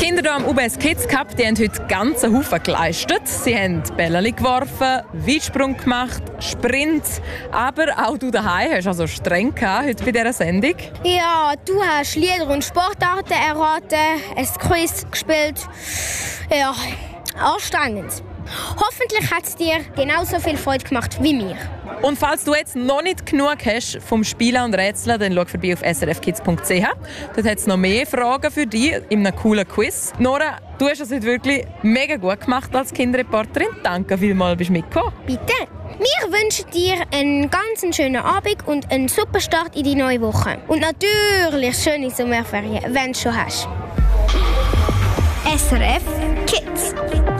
Kinder hier am UBS Kids Cup die haben heute ganz einen Haufen geleistet. Sie haben Bälle geworfen, Weitsprung gemacht, Sprint. Aber auch du daheim hast also streng gehabt heute bei dieser Sendung. Ja, du hast Lieder und Sportarten erraten, ein Quiz gespielt. Ja, anstrengend. Hoffentlich hat es dir genauso viel Freude gemacht wie mir. Und falls du jetzt noch nicht genug hast vom Spielen und Rätseln, dann schau vorbei auf srfkids.ch. Dort hat es noch mehr Fragen für dich in einem coolen Quiz. Nora, du hast es heute wirklich mega gut gemacht als Kinderreporterin. Danke vielmals, bist du mitgekommen. Bitte. Wir wünschen dir einen ganz schönen Abend und einen super Start in die neue Woche. Und natürlich schöne Sommerferien, wenn du schon hast. SRF Kids.